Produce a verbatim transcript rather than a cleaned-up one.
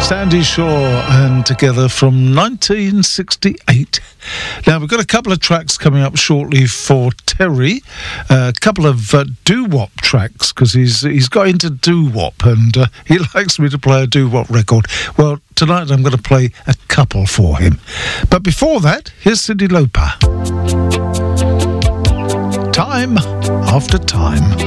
Sandy Shaw and Together from nineteen sixty-eight. Now, we've got a couple of tracks coming up shortly for Terry, uh, a couple of uh, doo-wop tracks, because he's he's got into doo-wop and uh, he likes me to play a doo-wop record. Well, tonight I'm going to play a couple for him. But before that, here's Cyndi Lauper. Time after time.